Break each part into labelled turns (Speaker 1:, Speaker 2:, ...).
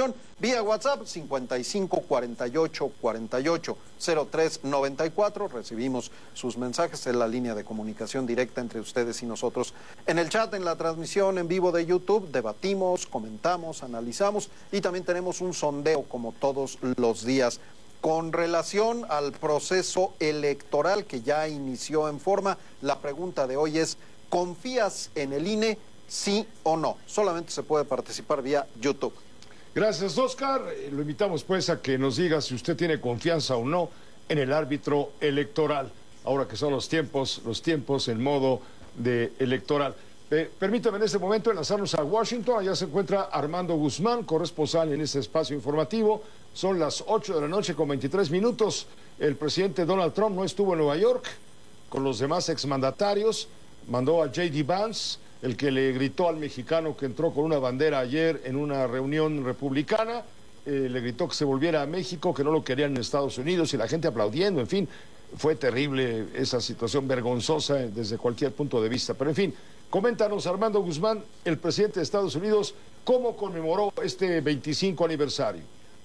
Speaker 1: transmisión vía WhatsApp 55 48 48 03 94. Recibimos sus mensajes en la línea de comunicación directa entre ustedes y nosotros. En el chat, en la transmisión en vivo de YouTube, debatimos, comentamos, analizamos y también tenemos un sondeo como todos los días. Con relación al proceso electoral que ya inició en forma, la pregunta de hoy es: ¿confías en el INE, sí o no? Solamente se puede participar vía YouTube.
Speaker 2: Gracias, Oscar. Lo invitamos pues a que nos diga si usted tiene confianza o no en el árbitro electoral, ahora que son los tiempos en modo de electoral. Permítame en este momento enlazarnos a Washington. Allá se encuentra Armando Guzmán, corresponsal en este espacio informativo. Son las 8 de la noche con 23 minutos. El presidente Donald Trump no estuvo en Nueva York con los demás exmandatarios. Mandó a J.D. Vance, el que le gritó al mexicano que entró con una bandera ayer en una reunión republicana. Le gritó que se volviera a México, que no lo querían en Estados Unidos, y la gente aplaudiendo. En fin, fue terrible esa situación, vergonzosa desde cualquier punto de vista. Pero en fin, coméntanos, Armando Guzmán, el presidente de Estados Unidos, ¿cómo conmemoró este 25 aniversario?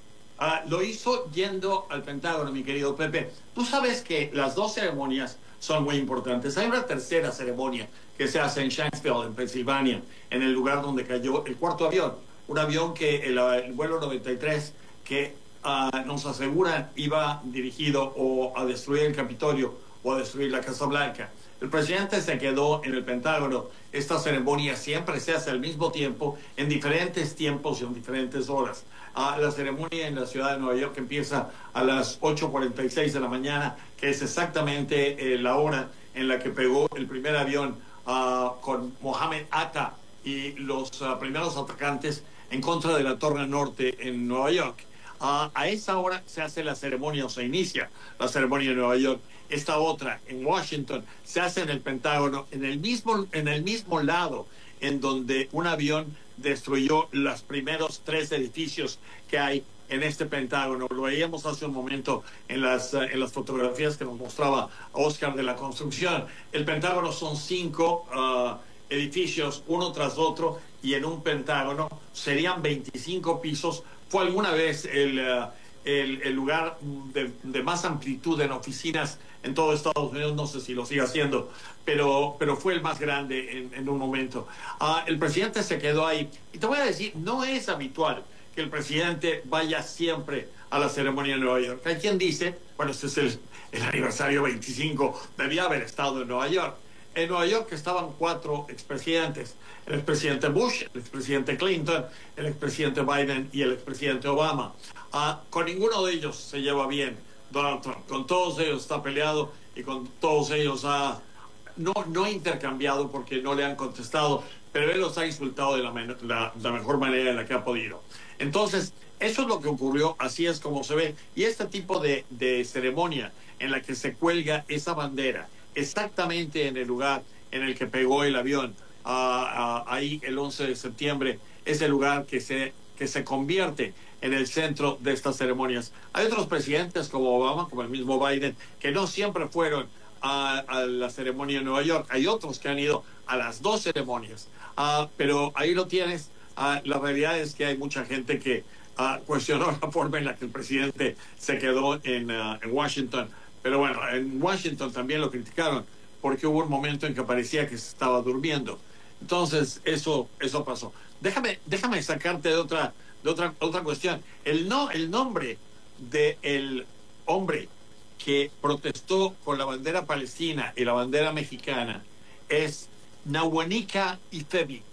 Speaker 3: Lo hizo yendo al Pentágono, mi querido Pepe. Tú sabes que las dos ceremonias son muy importantes. Hay una tercera ceremonia que se hace en Shanksville, en Pensilvania, en el lugar donde cayó el cuarto avión. Un avión que el vuelo 93, que nos aseguran iba dirigido o a destruir el Capitolio o a destruir la Casa Blanca. El presidente se quedó en el Pentágono. Esta ceremonia siempre se hace al mismo tiempo, en diferentes tiempos y en diferentes horas. La ceremonia en la ciudad de Nueva York empieza a las 8:46 de la mañana, que es exactamente la hora en la que pegó el primer avión con Mohammed Atta y los primeros atacantes en contra de la Torre Norte en Nueva York. A esa hora se hace la ceremonia, o se inicia la ceremonia en Nueva York. Esta otra, en Washington, se hace en el Pentágono, en el mismo lado en donde un avión destruyó los primeros 3 edificios que hay en este Pentágono. Lo veíamos hace un momento en las fotografías que nos mostraba Oscar de la construcción. El Pentágono son 5 edificios, uno tras otro, y en un Pentágono serían 25 pisos. Fue alguna vez el lugar de más amplitud en oficinas en todo Estados Unidos. No sé si lo sigue haciendo, pero fue el más grande en un momento. El presidente se quedó ahí. Y te voy a decir, no es habitual que el presidente vaya siempre a la ceremonia en Nueva York. Hay quien dice, bueno, este es el aniversario 25, debía haber estado en Nueva York. En Nueva York estaban 4 expresidentes: el expresidente Bush, el expresidente Clinton, el expresidente Biden y el expresidente Obama. Con ninguno de ellos se lleva bien Donald Trump. Con todos ellos está peleado y con todos ellos no intercambiado porque no le han contestado, pero él los ha insultado de la mejor manera en la que ha podido. Entonces, eso es lo que ocurrió, así es como se ve. Y este tipo de ceremonia en la que se cuelga esa bandera exactamente en el lugar en el que pegó el avión, ahí el 11 de septiembre, es el lugar que se convierte en el centro de estas ceremonias. Hay otros presidentes como Obama, como el mismo Biden, que no siempre fueron a la ceremonia en Nueva York. Hay otros que han ido a las 2 ceremonias. Pero ahí lo tienes. La realidad es que hay mucha gente que cuestionó la forma en la que el presidente se quedó en Washington. Pero bueno, en Washington también lo criticaron porque hubo un momento en que parecía que se estaba durmiendo. Entonces, eso pasó. Déjame sacarte de otra cuestión. El nombre del hombre que protestó con la bandera palestina y la bandera mexicana es Nawalny Ifevi.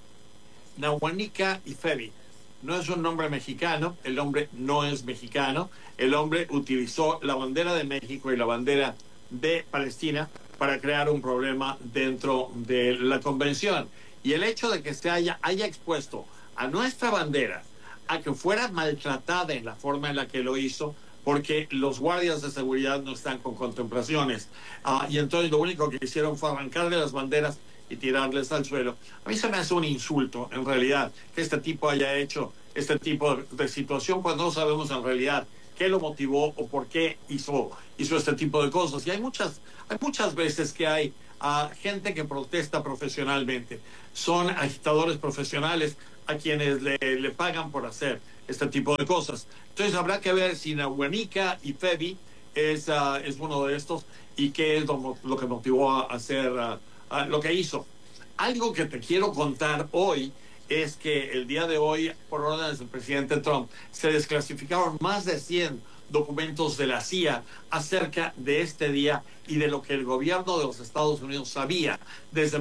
Speaker 3: Nawalny Ifevi. No es un nombre mexicano, el hombre no es mexicano. El hombre utilizó la bandera de México y la bandera de Palestina para crear un problema dentro de la convención. Y el hecho de que se haya expuesto a nuestra bandera a que fuera maltratada en la forma en la que lo hizo, porque los guardias de seguridad no están con contemplaciones. Y entonces lo único que hicieron fue arrancarle las banderas y tirarles al suelo. A mí se me hace un insulto, en realidad, que este tipo haya hecho este tipo de situación cuando no sabemos en realidad qué lo motivó o por qué hizo este tipo de cosas. Y hay muchas veces que hay gente que protesta profesionalmente. Son agitadores profesionales a quienes le pagan por hacer este tipo de cosas. Entonces habrá que ver si Nahuenica y Febi es uno de estos y qué es lo que motivó a hacer lo que hizo. Algo que te quiero contar hoy es que el día de hoy, por órdenes del presidente Trump, se desclasificaron más de 100 documentos de la CIA acerca de este día y de lo que el gobierno de los Estados Unidos sabía desde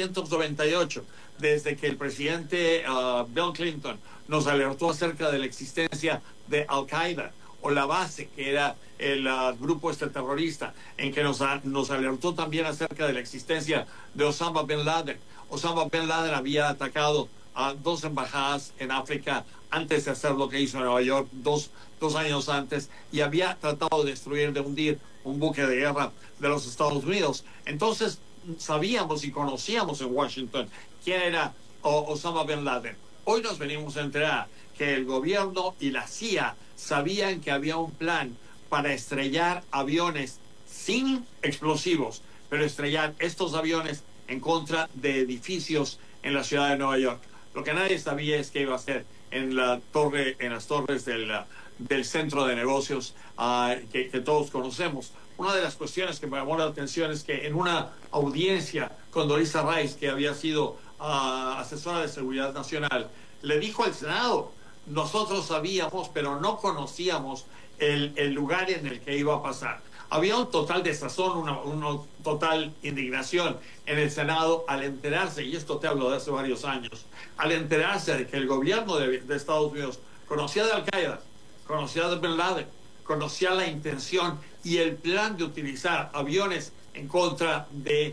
Speaker 3: 1998, desde que el presidente Bill Clinton nos alertó acerca de la existencia de Al-Qaeda o la base, que era el grupo terrorista, en que nos alertó también acerca de la existencia de Osama Bin Laden. Osama Bin Laden había atacado a 2 embajadas en África antes de hacer lo que hizo en Nueva York dos años antes, y había tratado de destruir, de hundir un buque de guerra de los Estados Unidos. Entonces sabíamos y conocíamos en Washington quién era Osama Bin Laden. Hoy nos venimos a enterar que el gobierno y la CIA sabían que había un plan para estrellar aviones sin explosivos, pero estrellar estos aviones en contra de edificios en la ciudad de Nueva York. Lo que nadie sabía es que iba a ser en las torres del centro de negocios que todos conocemos. Una de las cuestiones que me llamó la atención es que en una audiencia con Dorisa Rice, que había sido asesora de seguridad nacional, le dijo al Senado: nosotros sabíamos, pero no conocíamos el lugar en el que iba a pasar. Había un total desazón, una total indignación en el Senado al enterarse, y esto te hablo de hace varios años, al enterarse de que el gobierno de Estados Unidos conocía de Al-Qaeda, conocía de Bin Laden, conocía la intención y el plan de utilizar aviones en contra de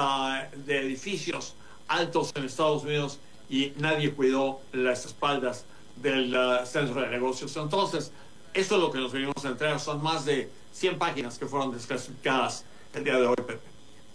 Speaker 3: edificios altos en Estados Unidos, y nadie cuidó las espaldas del centro de negocios. Entonces, eso es lo que nos venimos a enterar. Son más de 100 páginas que fueron desclasificadas el día de hoy, Pepe.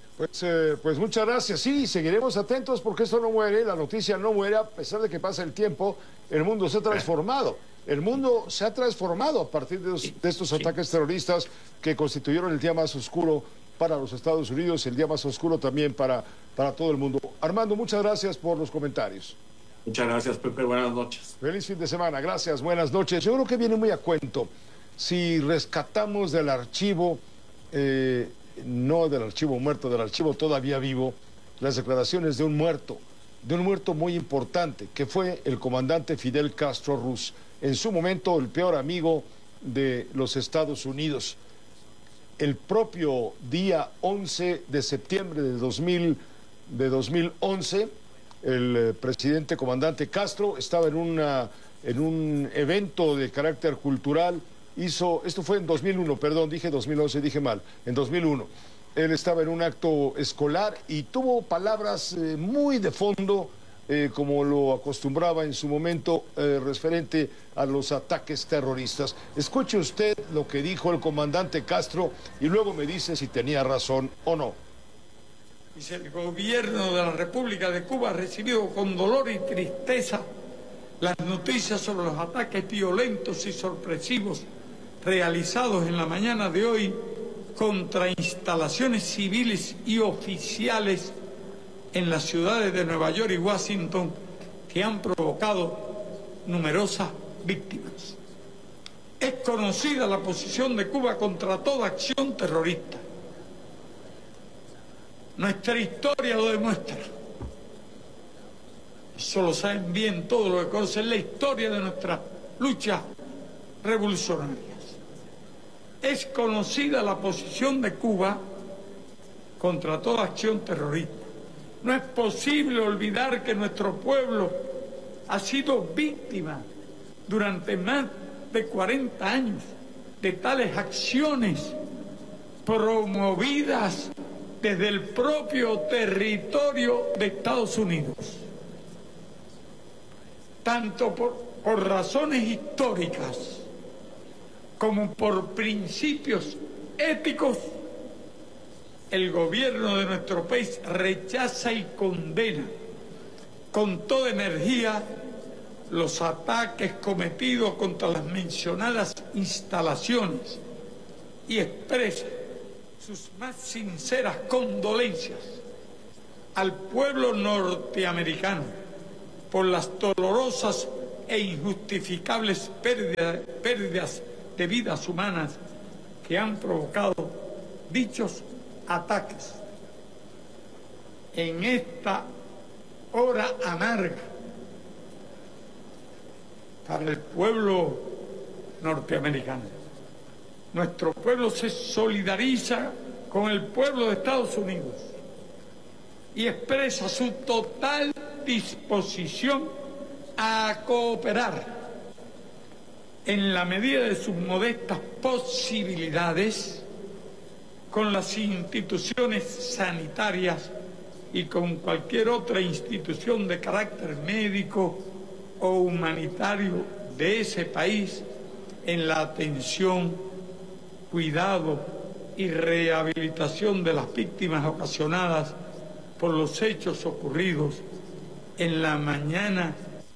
Speaker 2: Pues muchas gracias. Sí, seguiremos atentos porque esto no muere, la noticia no muere, a pesar de que pasa el tiempo. El mundo se ha transformado. El mundo se ha transformado a partir de estos ataques terroristas que constituyeron el día más oscuro para los Estados Unidos, el día más oscuro también para todo el mundo. Armando, muchas gracias por los comentarios.
Speaker 3: Muchas gracias, Pepe. Buenas noches.
Speaker 2: Feliz fin de semana. Gracias. Buenas noches. Yo creo que viene muy a cuento si rescatamos del archivo, no del archivo muerto, del archivo todavía vivo, las declaraciones de un muerto muy importante, que fue el comandante Fidel Castro Ruz, en su momento el peor amigo de los Estados Unidos. El propio día 11 de septiembre de 2011, el presidente comandante Castro estaba en un evento de carácter cultural. Esto fue en 2001, perdón, dije 2011, dije mal, en 2001. Él estaba en un acto escolar y tuvo palabras muy de fondo, como lo acostumbraba en su momento, referente a los ataques terroristas. Escuche usted lo que dijo el comandante Castro y luego me dice si tenía razón o no.
Speaker 4: Dice: el gobierno de la República de Cuba ha recibido con dolor y tristeza las noticias sobre los ataques violentos y sorpresivos realizados en la mañana de hoy contra instalaciones civiles y oficiales en las ciudades de Nueva York y Washington, que han provocado numerosas víctimas. Es conocida la posición de Cuba contra toda acción terrorista. Nuestra historia lo demuestra. Eso lo saben bien todos los que conocen la historia de nuestras luchas revolucionarias. Es conocida la posición de Cuba contra toda acción terrorista. No es posible olvidar que nuestro pueblo ha sido víctima durante más de 40 años de tales acciones promovidas desde el propio territorio de Estados Unidos. Tanto por razones históricas como por principios éticos, el gobierno de nuestro país rechaza y condena con toda energía los ataques cometidos contra las mencionadas instalaciones y expresa sus más sinceras condolencias al pueblo norteamericano por las dolorosas e injustificables pérdidas de vidas humanas que han provocado dichos ataques. En esta hora amarga para el pueblo norteamericano, nuestro pueblo se solidariza con el pueblo de Estados Unidos y expresa su total disposición a cooperar en la medida de sus modestas posibilidades con las instituciones sanitarias y con cualquier otra institución de carácter médico o humanitario de ese país en la atención, cuidado y rehabilitación de las víctimas ocasionadas por los hechos ocurridos en la mañana.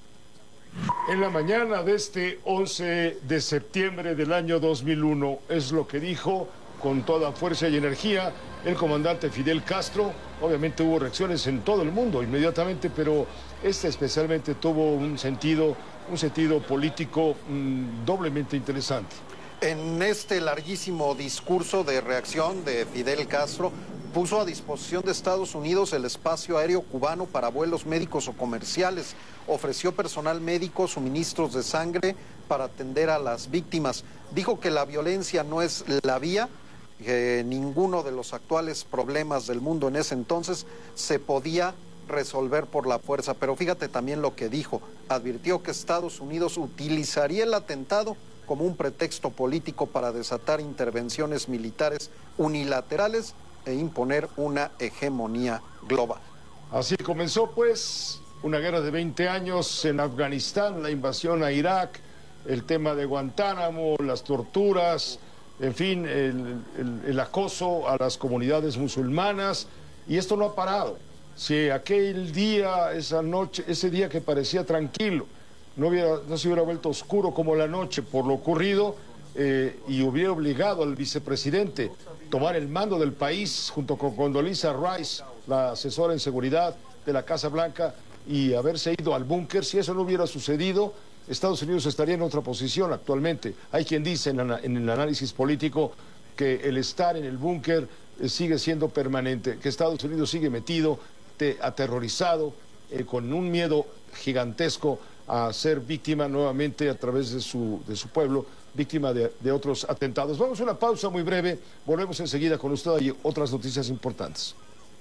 Speaker 2: En la mañana de este 11 de septiembre del año 2001, es lo que dijo con toda fuerza y energía el comandante Fidel Castro. Obviamente hubo reacciones en todo el mundo inmediatamente, pero este especialmente tuvo un sentido político doblemente interesante.
Speaker 1: En este larguísimo discurso de reacción de Fidel Castro, puso a disposición de Estados Unidos el espacio aéreo cubano para vuelos médicos o comerciales, ofreció personal médico, suministros de sangre para atender a las víctimas. Dijo que la violencia no es la vía, que ninguno de los actuales problemas del mundo en ese entonces se podía resolver por la fuerza. Pero fíjate también lo que dijo, advirtió que Estados Unidos utilizaría el atentado como un pretexto político para desatar intervenciones militares unilaterales e imponer una hegemonía global.
Speaker 2: Así comenzó pues una guerra de 20 años en Afganistán, la invasión a Irak, el tema de Guantánamo, las torturas, en fin, el acoso a las comunidades musulmanas, y esto no ha parado. Si aquel día, esa noche, ese día que parecía tranquilo, no se hubiera vuelto oscuro como la noche por lo ocurrido, y hubiera obligado al vicepresidente a tomar el mando del país junto con Condoleezza Rice, la asesora en seguridad de la Casa Blanca, y haberse ido al búnker, si eso no hubiera sucedido, Estados Unidos estaría en otra posición actualmente. Hay quien dice en el análisis político que el estar en el búnker sigue siendo permanente, que Estados Unidos sigue metido, aterrorizado, con un miedo gigantesco a ser víctima nuevamente a través de su pueblo, víctima de otros atentados. Vamos a una pausa muy breve, volvemos enseguida con usted y otras noticias importantes.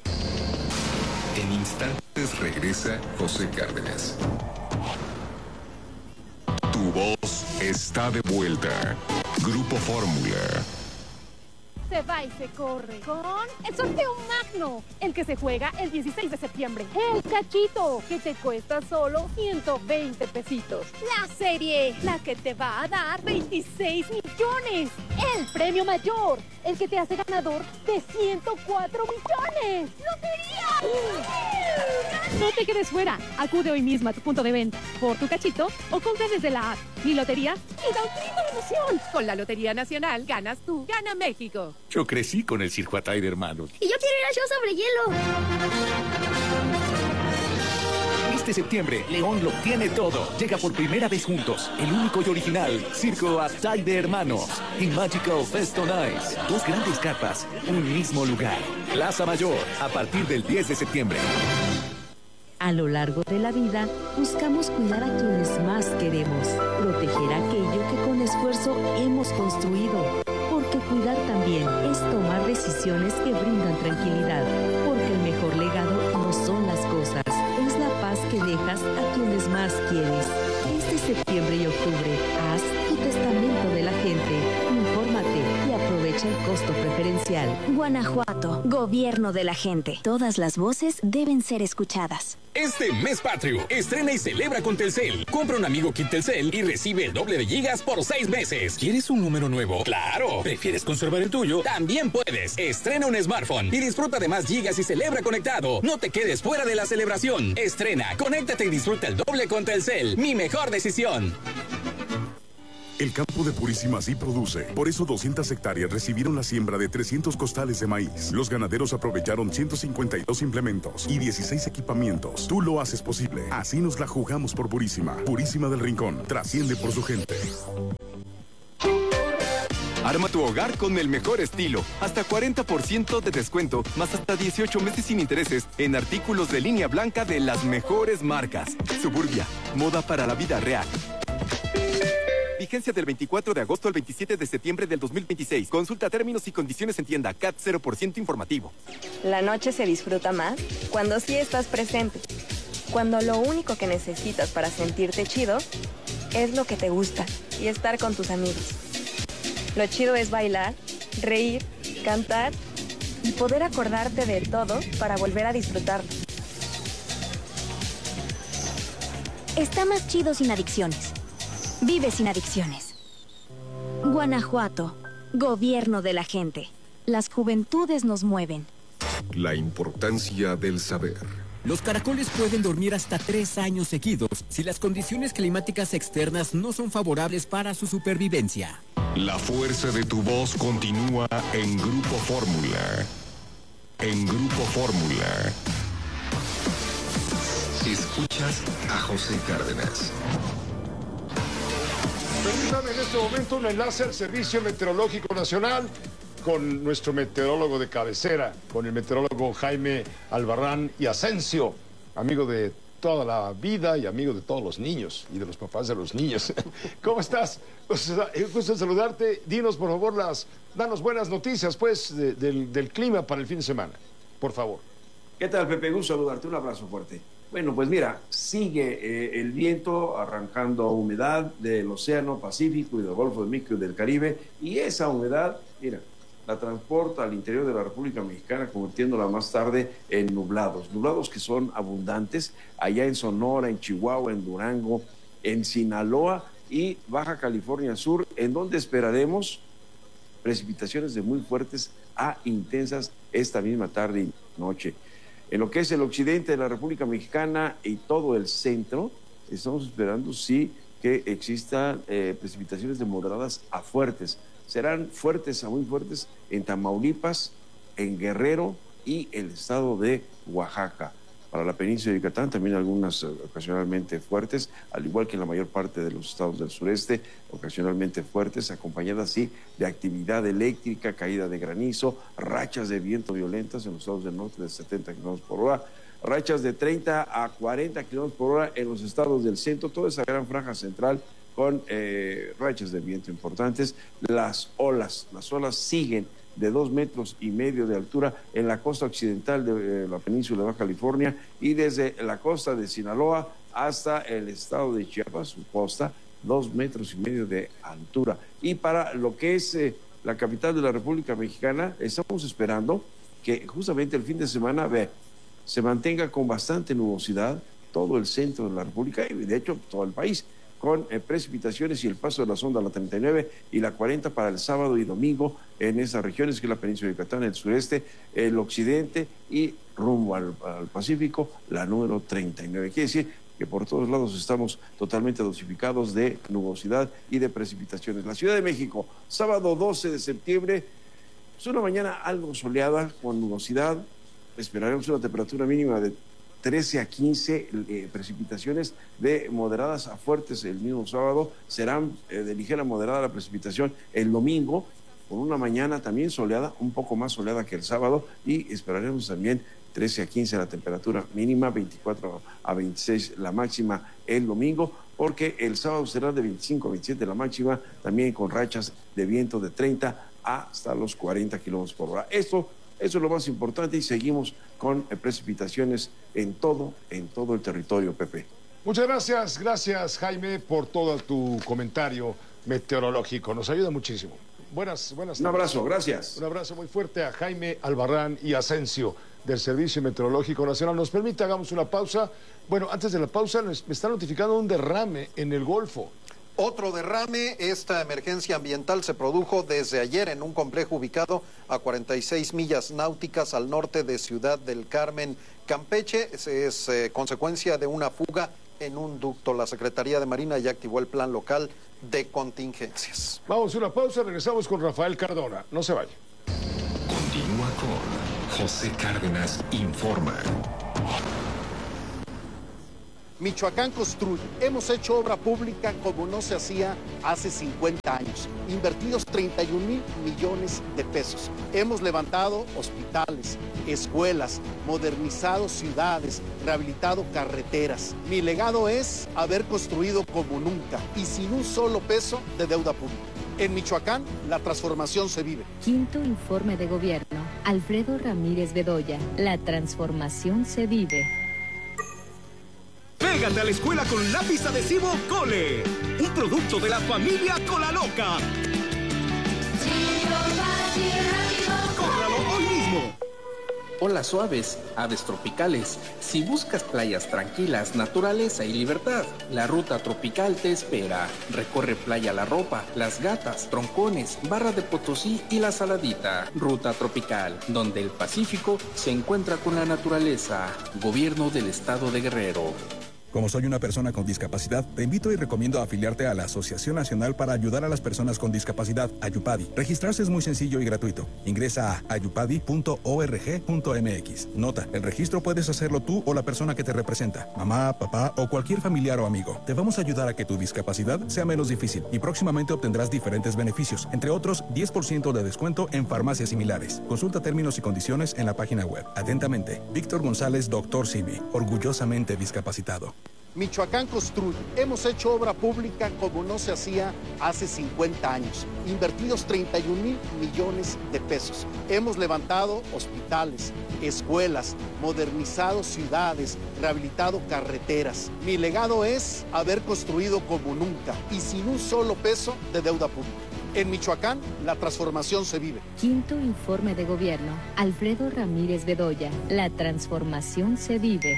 Speaker 5: En instantes regresa José Cárdenas. Tu voz está de vuelta. Grupo Fórmula.
Speaker 6: Se va y se corre con el sorteo magno, el que se juega el 16 de septiembre. El cachito, que te cuesta solo 120 pesitos. La serie, la que te va a dar 26 millones. El premio mayor, el que te hace ganador de 104 millones. ¡Lotería! No te quedes fuera. Acude hoy mismo a tu punto de venta por tu cachito o compra desde la app Mi Lotería y da un grito de emoción. Con la Lotería Nacional ganas tú, gana México.
Speaker 7: Yo crecí con el Circo Atay de Hermanos.
Speaker 8: Y yo quiero ir al show sobre hielo.
Speaker 7: Este septiembre, León lo tiene todo. Llega por primera vez juntos, el único y original Circo Atay de Hermanos. En Magical Fest on Ice. 2 grandes carpas, un mismo lugar. Plaza Mayor, a partir del 10 de septiembre.
Speaker 9: A lo largo de la vida, buscamos cuidar a quienes más queremos, proteger aquello que con esfuerzo hemos construido, porque cuidar también es tomar decisiones que brindan tranquilidad, porque el mejor legado no son las cosas, es la paz que dejas a quienes más quieres. Este septiembre y octubre, haz tu testamento de la gente, infórmate y aprovecha el costo preferencial.
Speaker 8: Guanajuato, gobierno de la gente. Todas las voces deben ser escuchadas.
Speaker 10: Este mes patrio, estrena y celebra con Telcel. Compra un amigo Kit Telcel y recibe el doble de gigas por 6 meses. ¿Quieres un número nuevo? ¡Claro! ¿Prefieres conservar el tuyo? También puedes. Estrena un smartphone y disfruta de más gigas y celebra conectado. No te quedes fuera de la celebración. Estrena, conéctate y disfruta el doble con Telcel. Mi mejor decisión.
Speaker 11: El campo de Purísima sí produce. Por eso 200 hectáreas recibieron la siembra de 300 costales de maíz. Los ganaderos aprovecharon 152 implementos y 16 equipamientos. Tú lo haces posible. Así nos la jugamos por Purísima. Purísima del Rincón. Trasciende por su gente.
Speaker 12: Arma tu hogar con el mejor estilo. Hasta 40% de descuento, más hasta 18 meses sin intereses en artículos de línea blanca de las mejores marcas. Suburbia, moda para la vida real. Vigencia del 24 de agosto al 27 de septiembre del 2026. Consulta términos y condiciones en tienda. CAT 0% informativo.
Speaker 13: La noche se disfruta más cuando sí estás presente. Cuando lo único que necesitas para sentirte chido es lo que te gusta y estar con tus amigos. Lo chido es bailar, reír, cantar y poder acordarte de todo para volver a disfrutarlo.
Speaker 8: Está más chido sin adicciones. Vive sin adicciones. Guanajuato, gobierno de la gente. Las juventudes nos mueven.
Speaker 5: La importancia del saber.
Speaker 14: Los caracoles pueden dormir hasta 3 años seguidos si las condiciones climáticas externas no son favorables para su supervivencia.
Speaker 5: La fuerza de tu voz continúa en Grupo Fórmula. En Grupo Fórmula. Escuchas a José Cárdenas.
Speaker 2: Permítame en este momento un enlace al Servicio Meteorológico Nacional con nuestro meteorólogo de cabecera, con el meteorólogo Jaime Albarrán y Asensio, amigo de toda la vida y amigo de todos los niños y de los papás de los niños. ¿Cómo estás? Gusto saludarte. Dinos, por favor, danos buenas noticias, pues, del clima para el fin de semana, por favor.
Speaker 15: ¿Qué tal, Pepe? Gusto saludarte. Un abrazo fuerte. Bueno, pues mira, sigue el viento arrancando humedad del Océano Pacífico y del Golfo de México y del Caribe, y esa humedad, mira, la transporta al interior de la República Mexicana, convirtiéndola más tarde en nublados que son abundantes allá en Sonora, en Chihuahua, en Durango, en Sinaloa y Baja California Sur, en donde esperaremos precipitaciones de muy fuertes a intensas esta misma tarde y noche. En lo que es el occidente de la República Mexicana y todo el centro, estamos esperando sí que existan precipitaciones de moderadas a fuertes. Serán fuertes a muy fuertes en Tamaulipas, en Guerrero y el estado de Oaxaca. Para la península de Yucatán también algunas ocasionalmente fuertes, al igual que en la mayor parte de los estados del sureste, ocasionalmente fuertes, acompañadas sí de actividad eléctrica, caída de granizo, rachas de viento violentas en los estados del norte de 70 kilómetros por hora, rachas de 30 a 40 kilómetros por hora en los estados del centro, toda esa gran franja central con rachas de viento importantes. Las olas siguen de 2,5 metros de altura en la costa occidental de la península de Baja California y desde la costa de Sinaloa hasta el estado de Chiapas, su costa, 2,5 metros de altura. Y para lo que es la capital de la República Mexicana, estamos esperando que justamente el fin de semana se mantenga con bastante nubosidad todo el centro de la República y de hecho todo el país, con precipitaciones y el paso de la sonda la 39 y la 40 para el sábado y domingo en esas regiones que es la península de Yucatán, el sureste, el occidente y rumbo al Pacífico, la número 39. Quiere decir que por todos lados estamos totalmente dosificados de nubosidad y de precipitaciones. La Ciudad de México, sábado 12 de septiembre, es una mañana algo soleada con nubosidad, esperaremos una temperatura mínima de 13 a 15 precipitaciones de moderadas a fuertes el mismo sábado, serán de ligera moderada la precipitación el domingo, con una mañana también soleada, un poco más soleada que el sábado, y esperaremos también 13 a 15 la temperatura mínima, 24 a 26 la máxima el domingo, porque el sábado será de 25 a 27 la máxima, también con rachas de viento de 30 hasta los 40 kilómetros por hora. Eso es lo más importante y seguimos con precipitaciones en todo el territorio, Pepe.
Speaker 2: Muchas gracias Jaime por todo tu comentario meteorológico, nos ayuda muchísimo. Buenas
Speaker 15: Un abrazo, gracias.
Speaker 2: Un abrazo muy fuerte a Jaime Albarrán y Asensio del Servicio Meteorológico Nacional. Nos permite, hagamos una pausa. Bueno, antes de la pausa me está notificando un derrame en el Golfo.
Speaker 1: Otro derrame, esta emergencia ambiental se produjo desde ayer en un complejo ubicado a 46 millas náuticas al norte de Ciudad del Carmen, Campeche. Es consecuencia de una fuga en un ducto. La Secretaría de Marina ya activó el plan local de contingencias.
Speaker 2: Vamos a una pausa, regresamos con Rafael Cardona. No se vaya.
Speaker 5: Continúa con José Cárdenas Informa.
Speaker 16: Michoacán construye. Hemos hecho obra pública como no se hacía hace 50 años. Invertidos 31,000 millones de pesos. Hemos levantado hospitales, escuelas, modernizado ciudades, rehabilitado carreteras. Mi legado es haber construido como nunca y sin un solo peso de deuda pública. En Michoacán, la transformación se vive.
Speaker 9: Quinto informe de gobierno. Alfredo Ramírez Bedoya. La transformación se vive.
Speaker 17: Pégate a la escuela con lápiz adhesivo Cole, un producto de la familia Cola Loca. ¡Cómpralo hoy mismo!
Speaker 18: Olas suaves, aves tropicales. Si buscas playas tranquilas, naturaleza y libertad, la ruta tropical te espera. Recorre Playa La Ropa, Las Gatas, Troncones, Barra de Potosí y La Saladita. Ruta tropical, donde el Pacífico se encuentra con la naturaleza. Gobierno del Estado de Guerrero.
Speaker 19: Como soy una persona con discapacidad, te invito y recomiendo afiliarte a la Asociación Nacional para Ayudar a las Personas con Discapacidad, Ayupadi. Registrarse es muy sencillo y gratuito. Ingresa a ayupadi.org.mx. Nota, el registro puedes hacerlo tú o la persona que te representa, mamá, papá o cualquier familiar o amigo. Te vamos a ayudar a que tu discapacidad sea menos difícil y próximamente obtendrás diferentes beneficios, entre otros 10% de descuento en farmacias similares. Consulta términos y condiciones en la página web. Atentamente, Víctor González, Dr. Simi, orgullosamente discapacitado.
Speaker 16: Michoacán construye. Hemos hecho obra pública como no se hacía hace 50 años. Invertidos 31,000 millones de pesos. Hemos levantado hospitales, escuelas, modernizado ciudades, rehabilitado carreteras. Mi legado es haber construido como nunca y sin un solo peso de deuda pública. En Michoacán, la transformación se vive.
Speaker 9: Quinto informe de gobierno. Alfredo Ramírez Bedoya. La transformación se vive.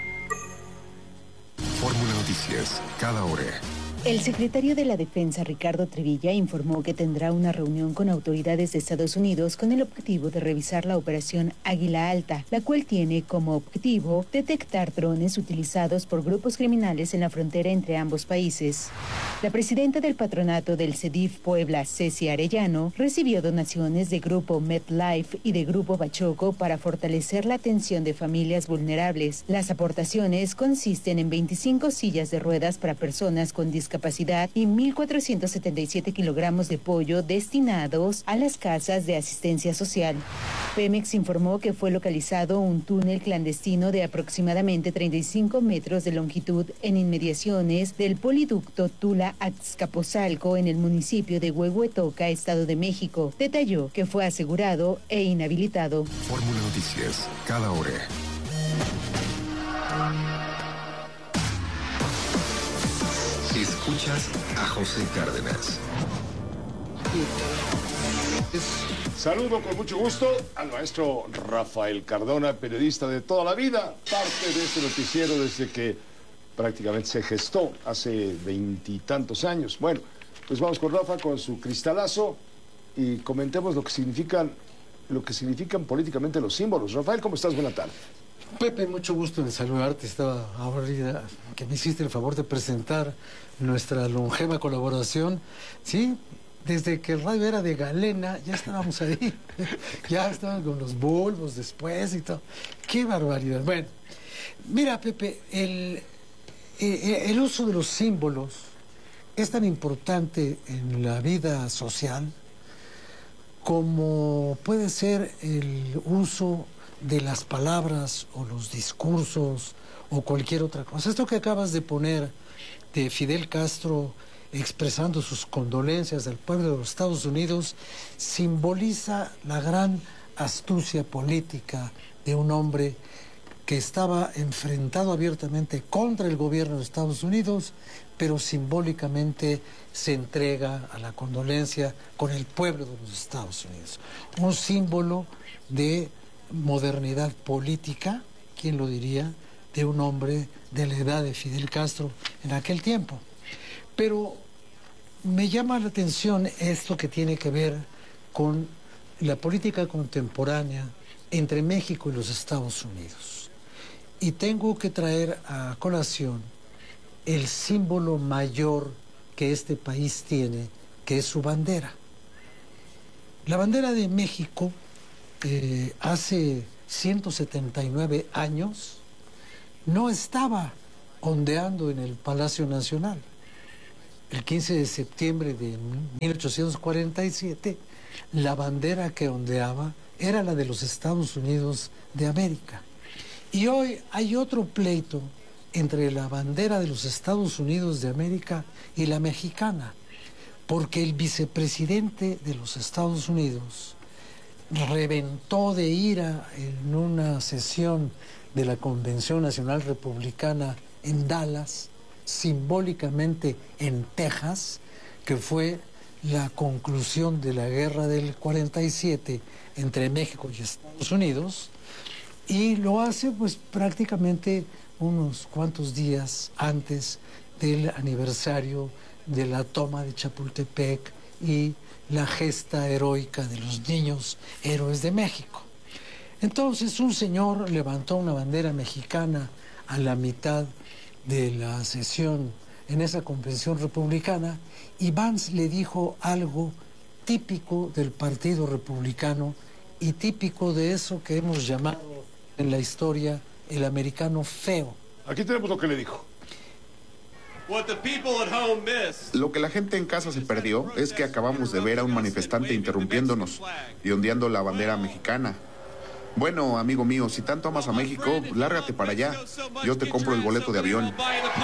Speaker 5: Fórmula Noticias, cada hora.
Speaker 20: El secretario de la Defensa, Ricardo Trevilla, informó que tendrá una reunión con autoridades de Estados Unidos con el objetivo de revisar la operación Águila Alta, la cual tiene como objetivo detectar drones utilizados por grupos criminales en la frontera entre ambos países. La presidenta del patronato del CEDIF Puebla, Ceci Arellano, recibió donaciones de Grupo MedLife y de Grupo Bachoco para fortalecer la atención de familias vulnerables. Las aportaciones consisten en 25 sillas de ruedas para personas con discapacidad y 1,477 kilogramos de pollo destinados a las casas de asistencia social. Pemex informó que fue localizado un túnel clandestino de aproximadamente 35 metros de longitud en inmediaciones del poliducto Tula-Azcapotzalco en el municipio de Huehuetoca, Estado de México. Detalló que fue asegurado e inhabilitado.
Speaker 5: Fórmula Noticias, cada hora. Escuchas a José Cárdenas.
Speaker 2: Saludo con mucho gusto al maestro Rafael Cardona, periodista de toda la vida, parte de este noticiero desde que prácticamente se gestó hace 20 y tantos años. Bueno, pues vamos con Rafa, con su cristalazo, y comentemos lo que significan políticamente los símbolos. Rafael, ¿cómo estás? Buena tarde.
Speaker 21: Pepe, mucho gusto en saludarte. Estaba ahorita que me hiciste el favor de presentar nuestra longeva colaboración. Sí, desde que el radio era de Galena, ya estábamos ahí. Ya estábamos con los bulbos después y todo. ¡Qué barbaridad! Bueno, mira, Pepe, el uso de los símbolos es tan importante en la vida social como puede ser el uso de las palabras o los discursos o cualquier otra cosa. Esto que acabas de poner de Fidel Castro expresando sus condolencias al pueblo de los Estados Unidos simboliza la gran astucia política de un hombre que estaba enfrentado abiertamente contra el gobierno de Estados Unidos, pero simbólicamente se entrega a la condolencia con el pueblo de los Estados Unidos. Un símbolo de modernidad política, ¿quién lo diría?, de un hombre de la edad de Fidel Castro en aquel tiempo. Pero me llama la atención esto que tiene que ver con la política contemporánea entre México y los Estados Unidos. Y tengo que traer a colación el símbolo mayor que este país tiene, que es su bandera. La bandera de México hace 179 años no estaba ondeando en el Palacio Nacional. El 15 de septiembre de 1847, la bandera que ondeaba era la de los Estados Unidos de América. Y hoy hay otro pleito entre la bandera de los Estados Unidos de América y la mexicana, porque el vicepresidente de los Estados Unidos reventó de ira en una sesión de la Convención Nacional Republicana en Dallas, simbólicamente en Texas, que fue la conclusión de la guerra del 47 entre México y Estados Unidos, y lo hace pues prácticamente unos cuantos días antes del aniversario de la toma de Chapultepec y la gesta heroica de los niños héroes de México. Entonces un señor levantó una bandera mexicana a la mitad de la sesión en esa convención republicana y Vance le dijo algo típico del Partido Republicano y típico de eso que hemos llamado en la historia el americano feo.
Speaker 2: Aquí tenemos lo que le dijo.
Speaker 3: Lo que la gente en casa se perdió es que acabamos de ver a un manifestante interrumpiéndonos y ondeando la bandera mexicana. Bueno, amigo mío, si tanto amas a México, lárgate para allá. Yo te compro el boleto de avión.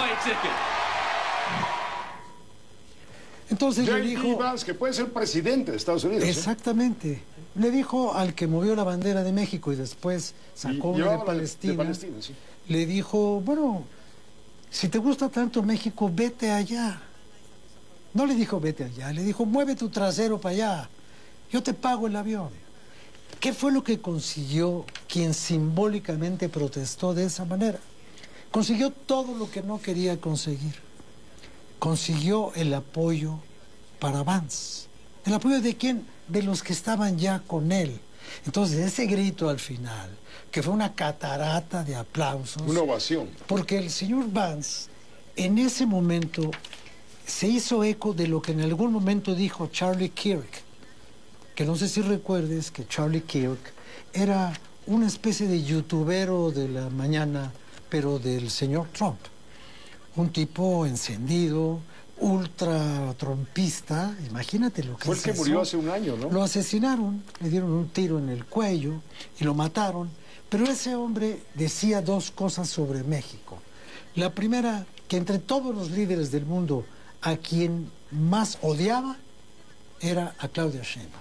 Speaker 21: Entonces le dijo...
Speaker 2: Vance, que puede ser presidente de Estados Unidos.
Speaker 21: Exactamente. Le dijo al que movió la bandera de México y después sacó una de Palestina.
Speaker 2: Sí.
Speaker 21: Le dijo, bueno, si te gusta tanto México, vete allá. No le dijo vete allá, le dijo mueve tu trasero para allá. Yo te pago el avión. ¿Qué fue lo que consiguió quien simbólicamente protestó de esa manera? Consiguió todo lo que no quería conseguir. Consiguió el apoyo para Vance. ¿El apoyo de quién? De los que estaban ya con él. Entonces ese grito al final, que fue una catarata de aplausos.
Speaker 2: Una ovación.
Speaker 21: Porque el señor Vance en ese momento se hizo eco de lo que en algún momento dijo Charlie Kirk. Que no sé si recuerdes que Charlie Kirk era una especie de youtubero de la mañana, pero del señor Trump. Un tipo encendido, ultra trumpista, imagínate lo que
Speaker 2: fue
Speaker 21: es
Speaker 2: el que
Speaker 21: eso.
Speaker 2: murió hace un año, ¿no?
Speaker 21: Lo asesinaron, le dieron un tiro en el cuello y lo mataron. Pero ese hombre decía dos cosas sobre México. La primera, que entre todos los líderes del mundo, a quien más odiaba era a Claudia Sheinbaum.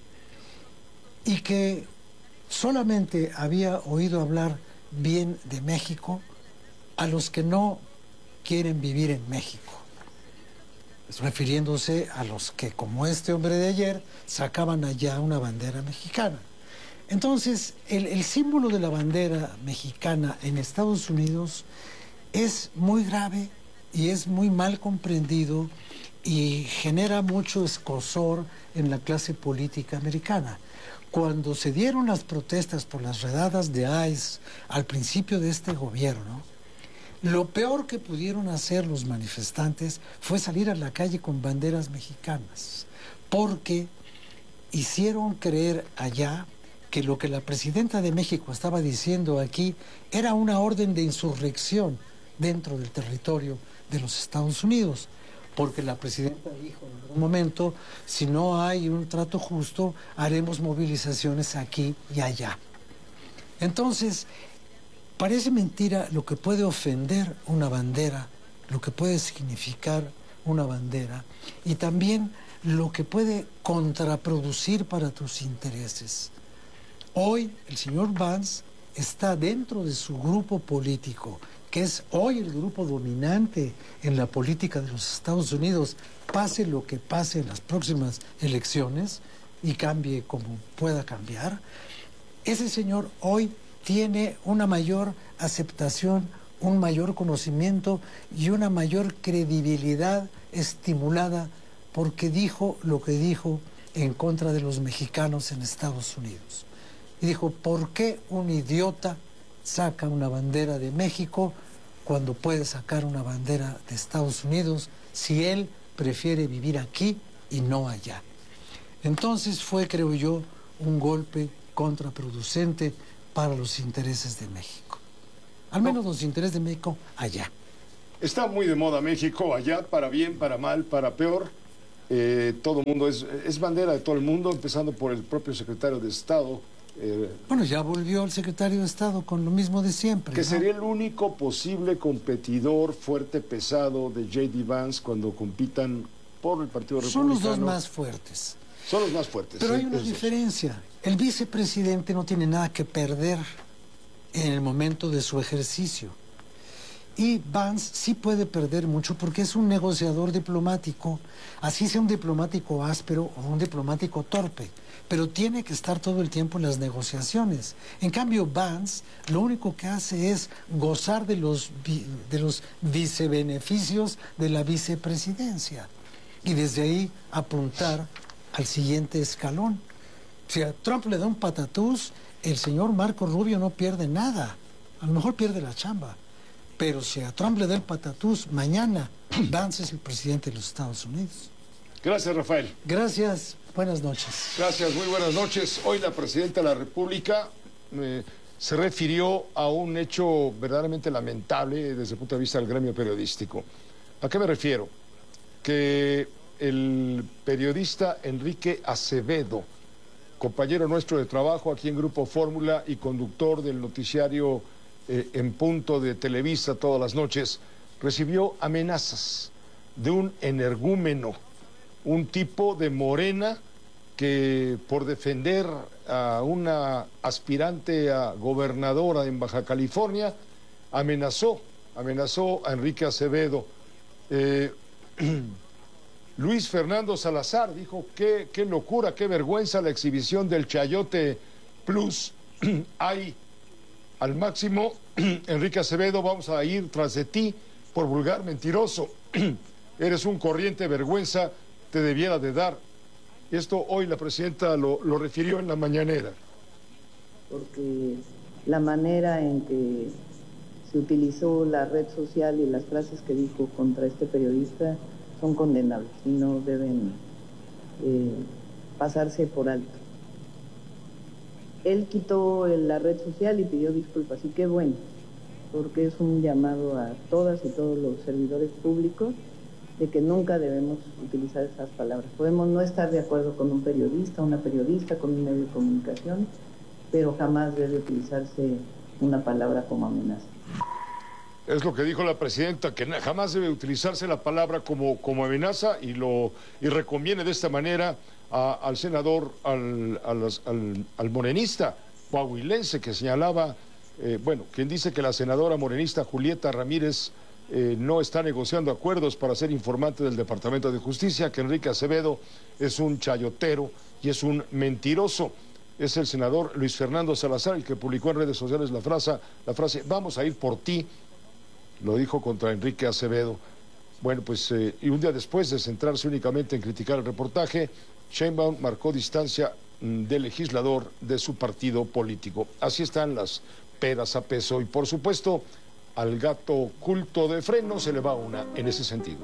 Speaker 21: Y que solamente había oído hablar bien de México a los que no quieren vivir en México, refiriéndose a los que, como este hombre de ayer, sacaban allá una bandera mexicana. Entonces, el símbolo de la bandera mexicana en Estados Unidos es muy grave y es muy mal comprendido y genera mucho escozor en la clase política americana. Cuando se dieron las protestas por las redadas de ICE al principio de este gobierno, lo peor que pudieron hacer los manifestantes fue salir a la calle con banderas mexicanas, porque hicieron creer allá que lo que la presidenta de México estaba diciendo aquí era una orden de insurrección dentro del territorio de los Estados Unidos. Porque la presidenta dijo en algún momento, si no hay un trato justo, haremos movilizaciones aquí y allá. Entonces, parece mentira lo que puede ofender una bandera, lo que puede significar una bandera, y también lo que puede contraproducir para tus intereses. Hoy el señor Vance está dentro de su grupo político, que es hoy el grupo dominante en la política de los Estados Unidos, pase lo que pase en las próximas elecciones y cambie como pueda cambiar. Ese señor hoy tiene una mayor aceptación, un mayor conocimiento y una mayor credibilidad estimulada porque dijo lo que dijo en contra de los mexicanos en Estados Unidos. Y dijo, ¿por qué un idiota saca una bandera de México cuando puede sacar una bandera de Estados Unidos si él prefiere vivir aquí y no allá. Entonces fue, creo yo, un golpe contraproducente para los intereses de México. Al menos los intereses de México allá.
Speaker 2: Está muy de moda México allá, para bien, para mal, para peor. Todo el mundo es bandera de todo el mundo, empezando por el propio secretario de Estado.
Speaker 21: Bueno, ya volvió el secretario de Estado con lo mismo de siempre.
Speaker 2: Que
Speaker 21: ¿no?
Speaker 2: sería el único posible competidor fuerte, pesado de J.D. Vance cuando compitan por el Partido Republicano.
Speaker 21: Son los dos más fuertes.
Speaker 2: Son los más fuertes.
Speaker 21: Pero
Speaker 2: sí,
Speaker 21: hay una diferencia. El vicepresidente no tiene nada que perder en el momento de su ejercicio. Y Vance sí puede perder mucho porque es un negociador diplomático, así sea un diplomático áspero o un diplomático torpe, pero tiene que estar todo el tiempo en las negociaciones. En cambio, Vance lo único que hace es gozar de los vicebeneficios de la vicepresidencia y desde ahí apuntar al siguiente escalón. Si a Trump le da un patatús, el señor Marco Rubio no pierde nada, a lo mejor pierde la chamba. Pero si a Trump le da el patatús, mañana Vance es el presidente de los Estados Unidos.
Speaker 2: Gracias, Rafael.
Speaker 21: Gracias, buenas noches.
Speaker 2: Gracias, muy buenas noches. Hoy la presidenta de la República se refirió a un hecho verdaderamente lamentable desde el punto de vista del gremio periodístico. ¿A qué me refiero? Que el periodista Enrique Acevedo, compañero nuestro de trabajo aquí en Grupo Fórmula y conductor del noticiario En Punto de Televisa todas las noches, recibió amenazas de un energúmeno, un tipo de Morena que por defender a una aspirante a gobernadora en Baja California amenazó a Enrique Acevedo. Luis Fernando Salazar dijo qué locura, qué vergüenza la exhibición del Chayote Plus. Hay al máximo, Enrique Acevedo, vamos a ir tras de ti por vulgar mentiroso. Eres un corriente vergüenza, te debiera de dar. Esto hoy la presidenta lo refirió en la mañanera.
Speaker 4: Porque la manera en que se utilizó la red social y las frases que dijo contra este periodista son condenables y no deben pasarse por alto. Él quitó la red social y pidió disculpas, y qué bueno, porque es un llamado a todas y todos los servidores públicos de que nunca debemos utilizar esas palabras. Podemos no estar de acuerdo con un periodista, una periodista, con un medio de comunicación, pero jamás debe utilizarse una palabra como amenaza.
Speaker 2: Es lo que dijo la presidenta, que jamás debe utilizarse la palabra como amenaza y reconviene de esta manera al senador, al morenista coahuilense que señalaba, quien dice que la senadora morenista Julieta Ramírez no está negociando acuerdos para ser informante del Departamento de Justicia, que Enrique Acevedo es un chayotero y es un mentiroso. Es el senador Luis Fernando Salazar el que publicó en redes sociales la frase vamos a ir por ti. Lo dijo contra Enrique Acevedo. Bueno, pues, y un día después de centrarse únicamente en criticar el reportaje, Sheinbaum marcó distancia del legislador de su partido político. Así están las peras a peso y, por supuesto, al gato culto de freno se le va una en ese sentido.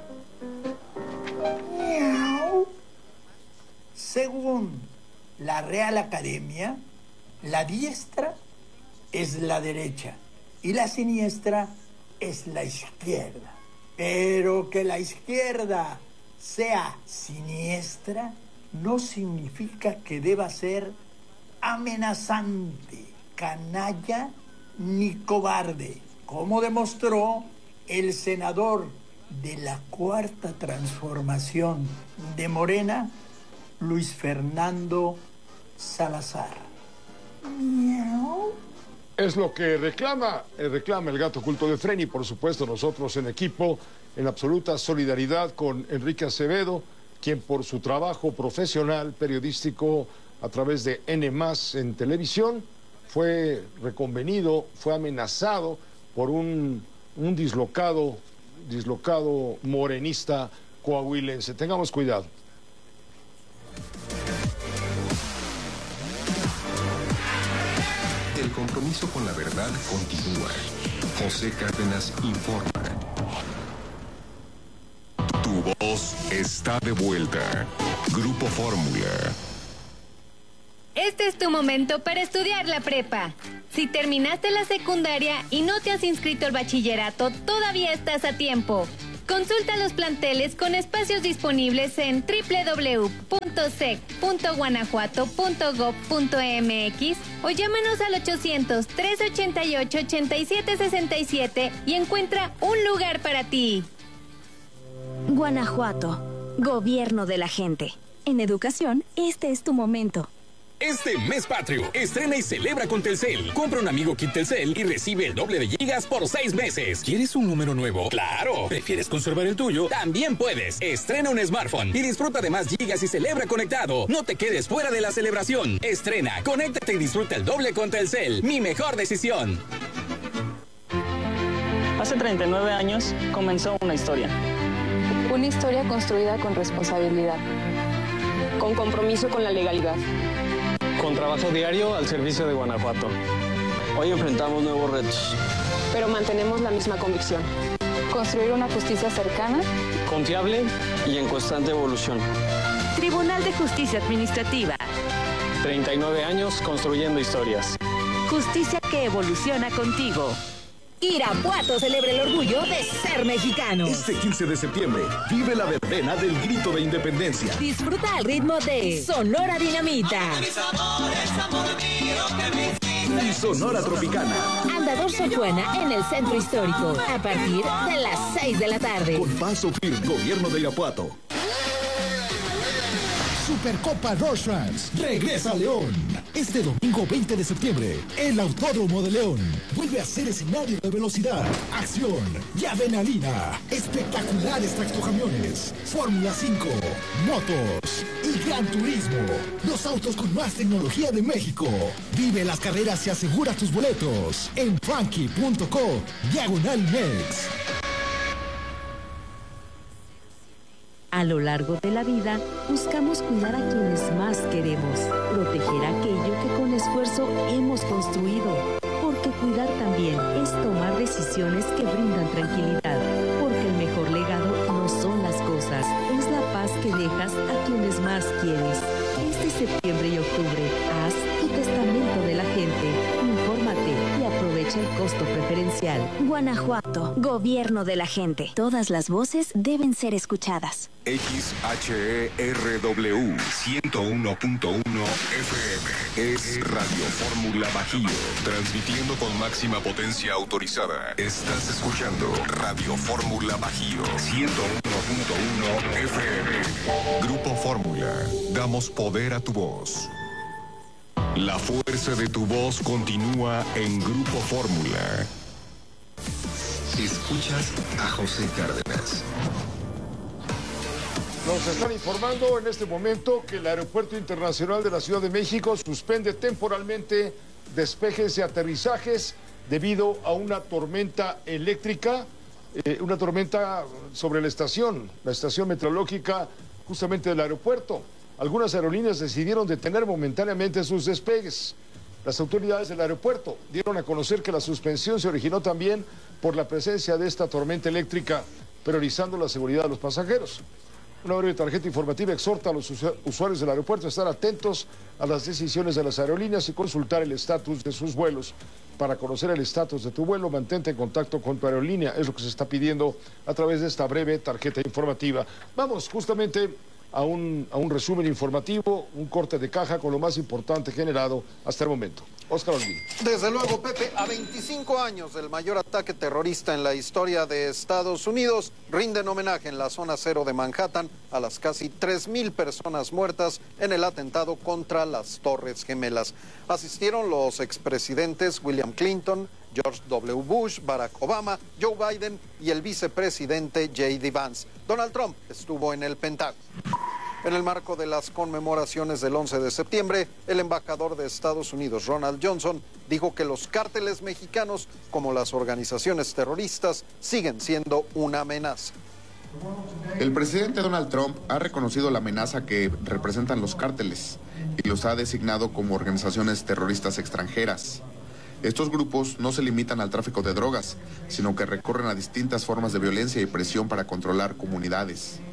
Speaker 22: Según la Real Academia, la diestra es la derecha y la siniestra es la izquierda. Pero que la izquierda sea siniestra no significa que deba ser amenazante, canalla ni cobarde, como demostró el senador de la Cuarta Transformación de Morena, Luis Fernando Salazar.
Speaker 2: Es lo que reclama el gato culto de Freni, por supuesto nosotros en equipo, en absoluta solidaridad con Enrique Acevedo, quien por su trabajo profesional periodístico a través de N+ en televisión fue reconvenido, fue amenazado por un dislocado morenista coahuilense. Tengamos cuidado.
Speaker 5: El compromiso con la verdad continúa. José Cárdenas informa. Tu tu voz está de vuelta. Grupo Fórmula.
Speaker 6: Este es tu momento para estudiar la prepa. Si terminaste la secundaria y no te has inscrito al bachillerato, todavía estás a tiempo. Consulta los planteles con espacios disponibles en www.sec.guanajuato.gov.mx o llámanos al 800-388-8767 y encuentra un lugar para ti.
Speaker 8: Guanajuato, gobierno de la gente. En educación, este es tu momento.
Speaker 10: Este mes patrio, estrena y celebra con Telcel. Compra un amigo kit Telcel y recibe el doble de gigas por 6 meses. ¿Quieres un número nuevo? ¡Claro! ¿Prefieres conservar el tuyo? También puedes. Estrena un smartphone y disfruta de más gigas y celebra conectado. No te quedes fuera de la celebración. Estrena, conéctate y disfruta el doble con Telcel. Mi mejor decisión.
Speaker 7: Hace 39 años comenzó una historia.
Speaker 23: Una historia construida con responsabilidad. Con compromiso con la legalidad.
Speaker 7: Con trabajo diario al servicio de Guanajuato. Hoy enfrentamos nuevos retos.
Speaker 23: Pero mantenemos la misma convicción. Construir una justicia cercana,
Speaker 7: confiable y en constante evolución.
Speaker 9: Tribunal de Justicia Administrativa.
Speaker 7: 39 años construyendo historias.
Speaker 9: Justicia que evoluciona contigo.
Speaker 24: Irapuato celebra el orgullo de ser mexicano.
Speaker 17: Este 15 de septiembre, vive la verbena del grito de independencia.
Speaker 24: Disfruta al ritmo de Sonora Dinamita.
Speaker 17: Y Sonora Tropicana.
Speaker 24: Andador Sor Juana en el Centro Histórico. A partir de las 6 de la tarde.
Speaker 17: Con paso firme, Gobierno de Irapuato.
Speaker 25: Supercopa Rorschach regresa a León. Este domingo 20 de septiembre, el Autódromo de León vuelve a ser escenario de velocidad, acción y adrenalina. Espectaculares tractocamiones, Fórmula 5, motos y Gran Turismo. Los autos con más tecnología de México. Vive las carreras y asegura tus boletos en frankie.co/Mex.
Speaker 9: A lo largo de la vida, buscamos cuidar a quienes más queremos, proteger aquello que con esfuerzo hemos construido, porque cuidar también es tomar decisiones que brindan tranquilidad, porque el mejor legado no son las cosas, es la paz que dejas a quienes más quieres. Este septiembre y octubre, haz tu testamento de la gente, infórmate y aprovecha el costo preferencial.
Speaker 8: Guanajuato, gobierno de la gente. Todas las voces deben ser escuchadas.
Speaker 5: XHERW 101.1 FM es Radio Fórmula Bajío, transmitiendo con máxima potencia autorizada. Estás escuchando Radio Fórmula Bajío 101.1 FM. Grupo Fórmula, damos poder a tu voz. La fuerza de tu voz continúa en Grupo Fórmula. Escuchas a José Cárdenas.
Speaker 2: Nos están informando en este momento que el Aeropuerto Internacional de la Ciudad de México suspende temporalmente despejes y aterrizajes debido a una tormenta eléctrica, una tormenta sobre la estación meteorológica justamente del aeropuerto. Algunas aerolíneas decidieron detener momentáneamente sus despegues. Las autoridades del aeropuerto dieron a conocer que la suspensión se originó también por la presencia de esta tormenta eléctrica, priorizando la seguridad de los pasajeros. Una breve tarjeta informativa exhorta a los usuarios del aeropuerto a estar atentos a las decisiones de las aerolíneas y consultar el estatus de sus vuelos. Para conocer el estatus de tu vuelo, mantente en contacto con tu aerolínea. Es lo que se está pidiendo a través de esta breve tarjeta informativa. Vamos justamente a un resumen informativo, un corte de caja con lo más importante generado hasta el momento. Óscar Olguín.
Speaker 1: Desde luego, Pepe, a 25 años del mayor ataque terrorista en la historia de Estados Unidos, rinden homenaje en la zona cero de Manhattan a las casi 3,000 personas muertas en el atentado contra las Torres Gemelas. Asistieron los expresidentes William Clinton, George W. Bush, Barack Obama, Joe Biden y el vicepresidente J.D. Vance. Donald Trump estuvo en el Pentágono. En el marco de las conmemoraciones del 11 de septiembre, el embajador de Estados Unidos, Ronald Johnson, dijo que los cárteles mexicanos, como las organizaciones terroristas, siguen siendo una amenaza.
Speaker 3: El presidente Donald Trump ha reconocido la amenaza que representan los cárteles y los ha designado como organizaciones terroristas extranjeras. Estos grupos no se limitan al tráfico de drogas, sino que recurren a distintas formas de violencia y presión para controlar comunidades.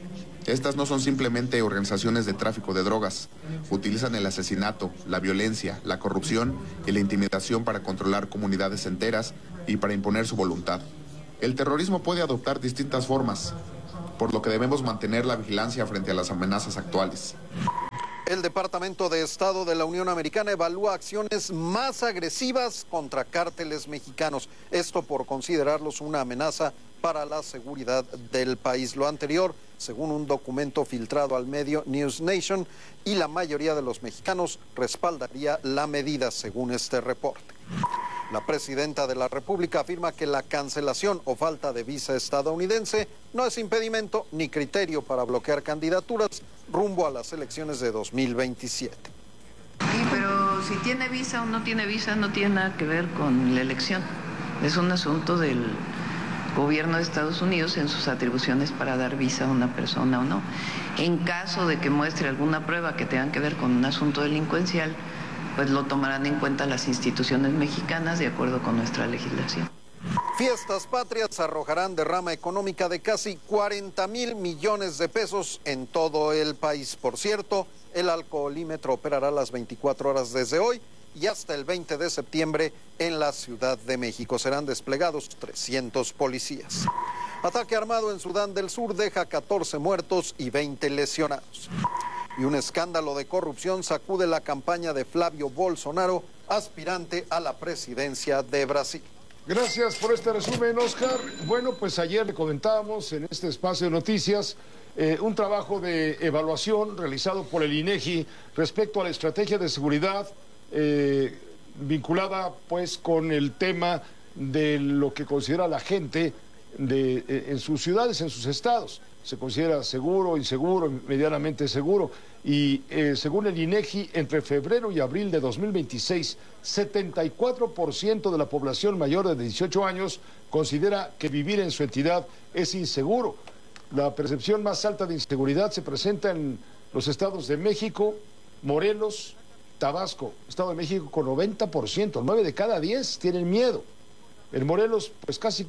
Speaker 3: Estas no son simplemente organizaciones de tráfico de drogas. Utilizan el asesinato, la violencia, la corrupción y la intimidación para controlar comunidades enteras y para imponer su voluntad. El terrorismo puede adoptar distintas formas, por lo que debemos mantener la vigilancia frente a las amenazas actuales.
Speaker 1: El Departamento de Estado de la Unión Americana evalúa acciones más agresivas contra cárteles mexicanos. Esto por considerarlos una amenaza para la seguridad del país. Lo anterior, según un documento filtrado al medio News Nation, y la mayoría de los mexicanos respaldaría la medida, según este reporte. La presidenta de la República afirma que la cancelación o falta de visa estadounidense no es impedimento ni criterio para bloquear candidaturas rumbo a las elecciones de 2027.
Speaker 4: Sí, pero si tiene visa o no tiene visa no tiene nada que ver con la elección. Es un asunto del gobierno de Estados Unidos en sus atribuciones para dar visa a una persona o no. En caso de que muestre alguna prueba que tenga que ver con un asunto delincuencial, pues lo tomarán en cuenta las instituciones mexicanas de acuerdo con nuestra legislación.
Speaker 1: Fiestas Patrias arrojarán derrama económica de casi 40,000 millones de pesos en todo el país. Por cierto, el alcoholímetro operará las 24 horas desde hoy y hasta el 20 de septiembre en la Ciudad de México. Serán desplegados 300 policías. Ataque armado en Sudán del Sur deja 14 muertos y 20 lesionados. Y un escándalo de corrupción sacude la campaña de Flavio Bolsonaro, aspirante a la presidencia de Brasil.
Speaker 2: Gracias por este resumen, Oscar. Bueno, pues ayer le comentábamos en este espacio de noticias un trabajo de evaluación realizado por el INEGI respecto a la estrategia de seguridad vinculada pues con el tema de lo que considera la gente en sus ciudades, en sus estados. Se considera seguro, inseguro, medianamente seguro. Y según el INEGI, entre febrero y abril de 2026, 74% de la población mayor de 18 años considera que vivir en su entidad es inseguro. La percepción más alta de inseguridad se presenta en los estados de México, Morelos, Tabasco. Estado de México con 90%, 9 de cada 10 tienen miedo. En Morelos, pues casi,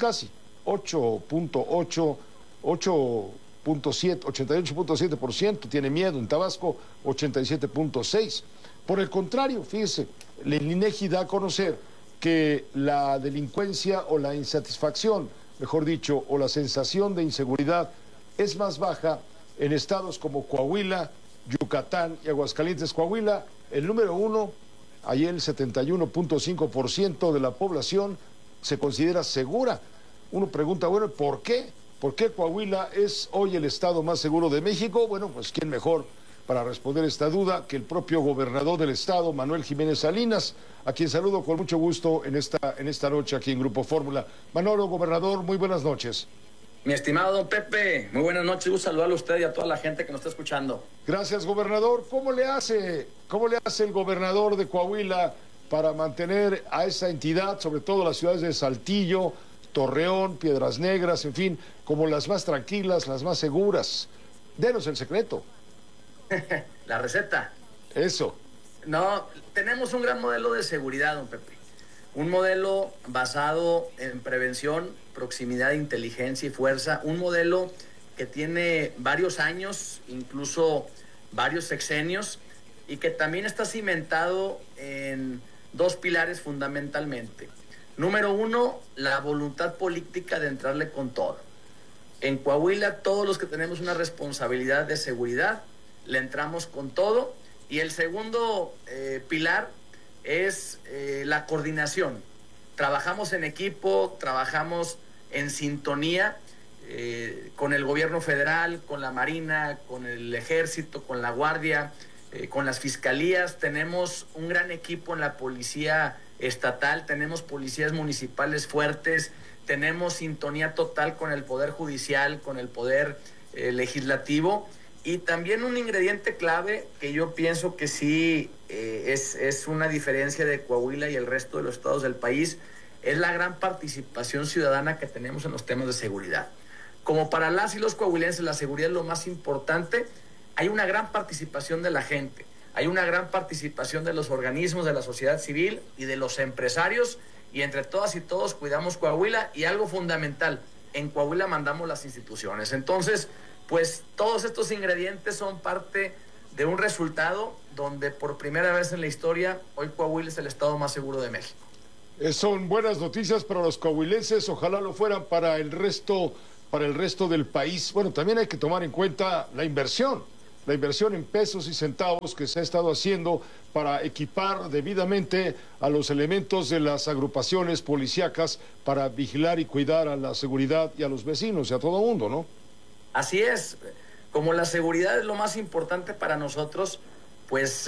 Speaker 2: 88.7% tiene miedo. En Tabasco, 87.6%. Por el contrario, fíjese, el INEGI da a conocer que la delincuencia o la insatisfacción, mejor dicho, o la sensación de inseguridad es más baja en estados como Coahuila, Yucatán y Aguascalientes. Coahuila, el número 1, ahí el 71.5% de la población se considera segura. Uno pregunta, bueno, ¿por qué? ¿Por qué Coahuila es hoy el estado más seguro de México? Bueno, pues ¿quién mejor para responder esta duda que el propio gobernador del estado, Manuel Jiménez Salinas, a quien saludo con mucho gusto en esta noche aquí en Grupo Fórmula? Manolo, gobernador, muy buenas noches.
Speaker 11: Mi estimado don Pepe, muy buenas noches, un saludarle a usted y a toda la gente que nos está escuchando.
Speaker 2: Gracias, gobernador. ¿Cómo le hace el gobernador de Coahuila para mantener a esa entidad, sobre todo las ciudades de Saltillo, Torreón, Piedras Negras, en fin, como las más tranquilas, las más seguras? Denos el secreto.
Speaker 11: La receta.
Speaker 2: Eso.
Speaker 11: No, tenemos un gran modelo de seguridad, don Pepe. Un modelo basado en prevención, proximidad, inteligencia y fuerza. Un modelo que tiene varios años, incluso varios sexenios, y que también está cimentado en dos pilares fundamentalmente. Número uno, la voluntad política de entrarle con todo. En Coahuila, todos los que tenemos una responsabilidad de seguridad, le entramos con todo. Y el segundo pilar es la coordinación. Trabajamos en equipo, trabajamos en sintonía con el gobierno federal, con la Marina, con el Ejército, con la Guardia, con las fiscalías. Tenemos un gran equipo en la policía estatal, tenemos policías municipales fuertes, tenemos sintonía total con el Poder Judicial, con el Poder Legislativo. Y también un ingrediente clave que yo pienso que sí es una diferencia de Coahuila y el resto de los estados del país, es la gran participación ciudadana que tenemos en los temas de seguridad. Como para las y los coahuilenses la seguridad es lo más importante, hay una gran participación de la gente, hay una gran participación de los organismos de la sociedad civil y de los empresarios, y entre todas y todos cuidamos Coahuila. Y algo fundamental, en Coahuila mandamos las instituciones. Entonces, pues todos estos ingredientes son parte de un resultado donde por primera vez en la historia hoy Coahuila es el estado más seguro de México.
Speaker 2: Son buenas noticias para los coahuilenses, ojalá lo fueran para el resto del país. Bueno, también hay que tomar en cuenta la inversión en pesos y centavos que se ha estado haciendo para equipar debidamente a los elementos de las agrupaciones policíacas para vigilar y cuidar a la seguridad y a los vecinos y a todo el mundo, ¿no?
Speaker 11: Así es, como la seguridad es lo más importante para nosotros, pues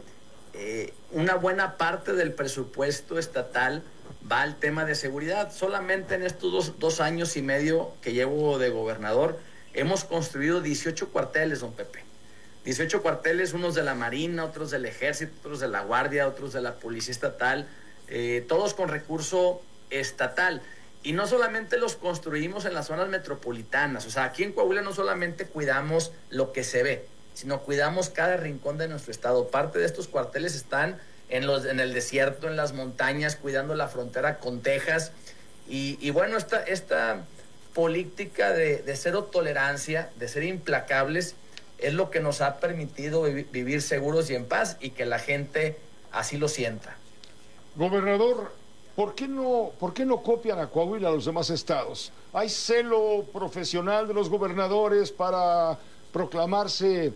Speaker 11: una buena parte del presupuesto estatal va al tema de seguridad. Solamente en estos dos años y medio que llevo de gobernador, hemos construido 18 cuarteles, don Pepe. 18 cuarteles, unos de la Marina, otros del Ejército, otros de la Guardia, otros de la Policía Estatal, todos con recurso estatal. Y no solamente los construimos en las zonas metropolitanas, o sea, aquí en Coahuila no solamente cuidamos lo que se ve, sino cuidamos cada rincón de nuestro estado. Parte de estos cuarteles están en el desierto, en las montañas, cuidando la frontera con Texas. Y bueno, esta política de cero tolerancia, de ser implacables, es lo que nos ha permitido vivir seguros y en paz y que la gente así lo sienta.
Speaker 2: Gobernador, ¿por qué no copian a Coahuila a los demás estados? ¿Hay celo profesional de los gobernadores para proclamarse,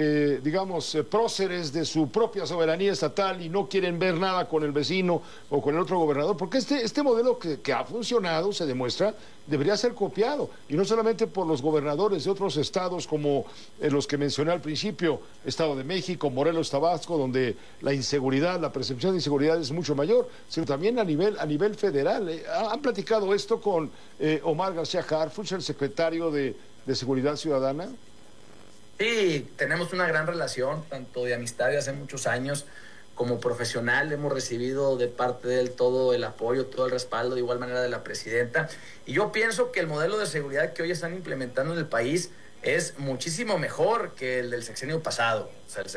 Speaker 2: próceres de su propia soberanía estatal y no quieren ver nada con el vecino o con el otro gobernador? Porque este modelo que ha funcionado, se demuestra, debería ser copiado, y no solamente por los gobernadores de otros estados como los que mencioné al principio, Estado de México, Morelos, Tabasco, donde la inseguridad, la percepción de inseguridad es mucho mayor, sino también a nivel federal. ¿Han platicado esto con Omar García Harfuch, el secretario de Seguridad Ciudadana?
Speaker 11: Sí, tenemos una gran relación, tanto de amistad de hace muchos años como profesional. Hemos recibido de parte de él todo el apoyo, todo el respaldo, de igual manera de la presidenta. Y yo pienso que el modelo de seguridad que hoy están implementando en el país es muchísimo mejor que el del sexenio pasado. O sea,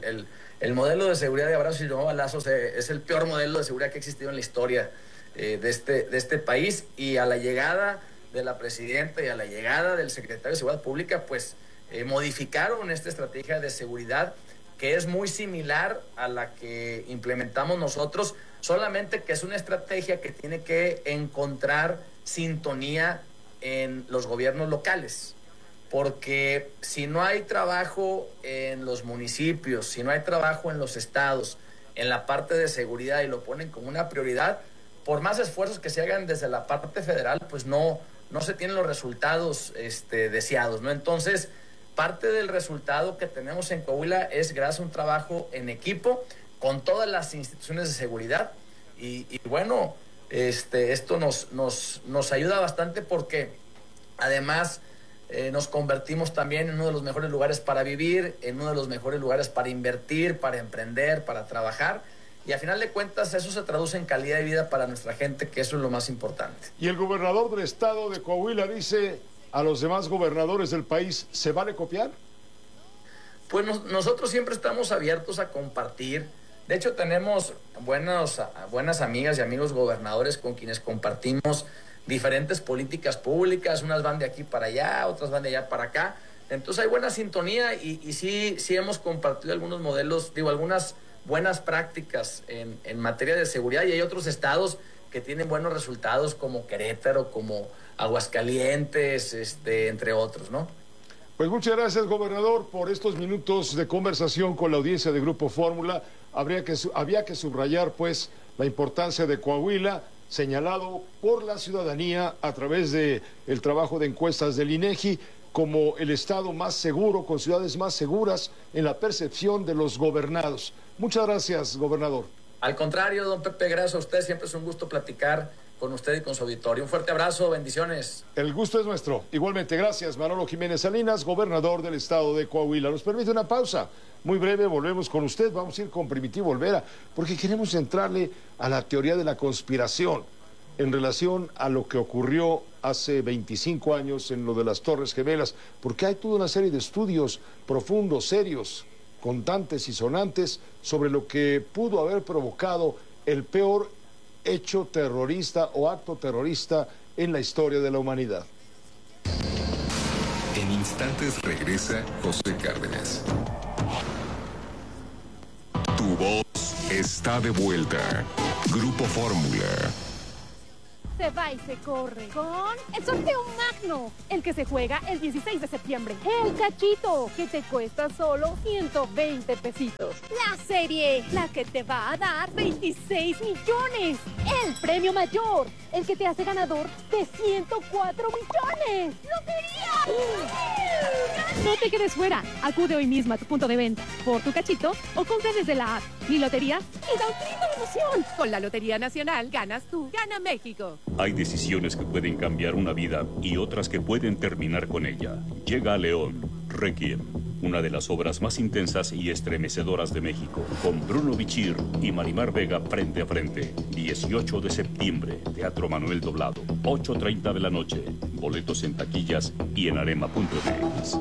Speaker 11: el modelo de seguridad de abrazos y no balazos es el peor modelo de seguridad que ha existido en la historia de este país. Y a la llegada de la presidenta y a la llegada del secretario de Seguridad Pública, pues modificaron esta estrategia de seguridad que es muy similar a la que implementamos nosotros, solamente que es una estrategia que tiene que encontrar sintonía en los gobiernos locales, porque si no hay trabajo en los municipios, si no hay trabajo en los estados, en la parte de seguridad y lo ponen como una prioridad, por más esfuerzos que se hagan desde la parte federal, pues no se tienen los resultados deseados, ¿no? Entonces, parte del resultado que tenemos en Coahuila es gracias a un trabajo en equipo con todas las instituciones de seguridad y bueno, esto nos ayuda bastante porque además nos convertimos también en uno de los mejores lugares para vivir, en uno de los mejores lugares para invertir, para emprender, para trabajar, y a final de cuentas eso se traduce en calidad de vida para nuestra gente, que eso es lo más importante.
Speaker 2: Y el gobernador del estado de Coahuila dice: ¿a los demás gobernadores del país se vale copiar?
Speaker 11: Pues nosotros siempre estamos abiertos a compartir. De hecho, tenemos buenas amigas y amigos gobernadores con quienes compartimos diferentes políticas públicas. Unas van de aquí para allá, otras van de allá para acá. Entonces hay buena sintonía y sí hemos compartido algunos modelos, algunas buenas prácticas en materia de seguridad, y hay otros estados que tienen buenos resultados como Querétaro, como Aguascalientes, entre otros, ¿no?
Speaker 2: Pues muchas gracias, gobernador, por estos minutos de conversación con la audiencia de Grupo Fórmula. Había que subrayar, pues, la importancia de Coahuila, señalado por la ciudadanía a través de el trabajo de encuestas del INEGI, como el estado más seguro, con ciudades más seguras en la percepción de los gobernados. Muchas gracias, gobernador.
Speaker 11: Al contrario, don Pepe, gracias a usted. Siempre es un gusto platicar con usted y con su auditorio. Un fuerte abrazo, bendiciones.
Speaker 2: El gusto es nuestro. Igualmente, gracias, Manolo Jiménez Salinas, gobernador del estado de Coahuila. Nos permite una pausa muy breve, volvemos con usted. Vamos a ir con Primitivo Olvera, porque queremos entrarle a la teoría de la conspiración en relación a lo que ocurrió hace 25 años en lo de las Torres Gemelas, porque hay toda una serie de estudios profundos, serios, contantes y sonantes sobre lo que pudo haber provocado el peor hecho terrorista o acto terrorista en la historia de la humanidad.
Speaker 5: En instantes regresa José Cárdenas. Tu voz está de vuelta. Grupo Fórmula.
Speaker 12: Se va y se corre con el sorteo magno, el que se juega el 16 de septiembre. El cachito, que te cuesta solo 120 pesitos. La serie, la que te va a dar 26 millones. El premio mayor, el que te hace ganador de 104 millones. ¡Lotería! No te quedes fuera. Acude hoy mismo a tu punto de venta por tu cachito o compra desde la app Mi Lotería y da un trino de emoción. Con la Lotería Nacional ganas tú, gana México.
Speaker 13: Hay decisiones que pueden cambiar una vida y otras que pueden terminar con ella. Llega a León, Requiem, una de las obras más intensas y estremecedoras de México, con Bruno Bichir y Marimar Vega frente a frente. 18 de septiembre, Teatro Manuel Doblado, 8:30 de la noche. Boletos en taquillas y en arema.mx.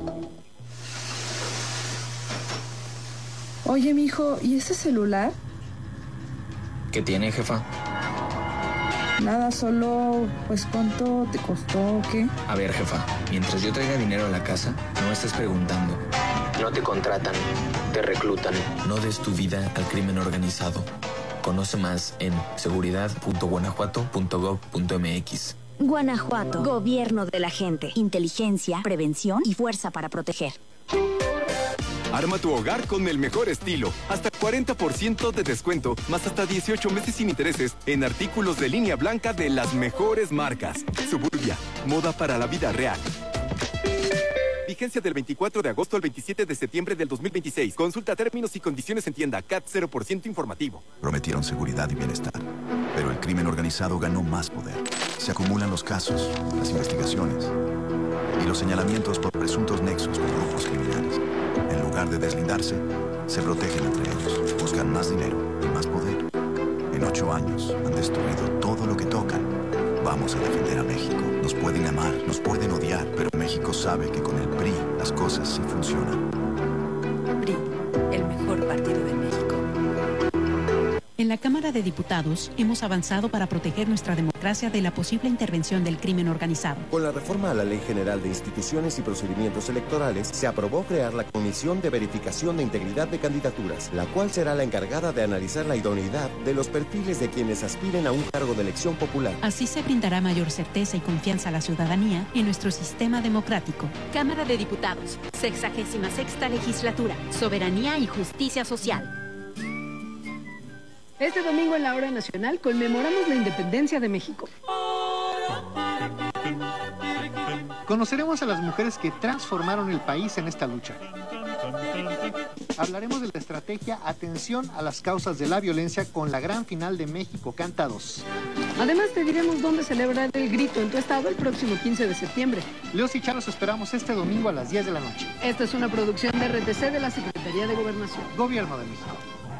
Speaker 23: Oye, mijo, ¿y ese celular?
Speaker 14: ¿Qué tiene, jefa?
Speaker 23: Nada, solo, pues, ¿cuánto te costó o qué?
Speaker 14: A ver, jefa, mientras yo traiga dinero a la casa, no estés preguntando. No te contratan, te reclutan. No des tu vida al crimen organizado. Conoce más en seguridad.guanajuato.gov.mx.
Speaker 8: Guanajuato, gobierno de la gente. Inteligencia, prevención y fuerza para proteger.
Speaker 15: Arma tu hogar con el mejor estilo. Hasta 40% de descuento, más hasta 18 meses sin intereses en artículos de línea blanca de las mejores marcas. Suburbia, moda para la vida real. Vigencia del 24 de agosto al 27 de septiembre del 2026. Consulta términos y condiciones en tienda. CAT 0% informativo.
Speaker 18: Prometieron seguridad y bienestar, pero el crimen organizado ganó más poder. Se acumulan los casos, las investigaciones y los señalamientos por presuntos nexos con grupos criminales. En lugar de deslindarse, se protegen entre ellos, buscan más dinero y más poder. En 8 años han destruido todo lo que tocan. Vamos a defender a México. Nos pueden amar, nos pueden odiar, pero México sabe que con el PRI las cosas sí funcionan.
Speaker 26: PRI, el mejor partido de México. En la Cámara de Diputados hemos avanzado para proteger nuestra democracia de la posible intervención del crimen organizado.
Speaker 27: Con la reforma a la Ley General de Instituciones y Procedimientos Electorales, se aprobó crear la Comisión de Verificación de Integridad de Candidaturas, la cual será la encargada de analizar la idoneidad de los perfiles de quienes aspiren a un cargo de elección popular.
Speaker 26: Así se brindará mayor certeza y confianza a la ciudadanía en nuestro sistema democrático.
Speaker 28: Cámara de Diputados, 66ª Legislatura, Soberanía y Justicia Social.
Speaker 29: Este domingo en la Hora Nacional conmemoramos la independencia de México.
Speaker 30: Conoceremos a las mujeres que transformaron el país en esta lucha. Hablaremos de la estrategia Atención a las causas de la violencia con la gran final de México Canta 2.
Speaker 29: Además te diremos dónde celebrar el grito en tu estado el próximo 15 de septiembre.
Speaker 30: Leos y Charlos esperamos este domingo a las 10 de la noche.
Speaker 29: Esta es una producción de RTC de la Secretaría de Gobernación.
Speaker 30: Gobierno de México.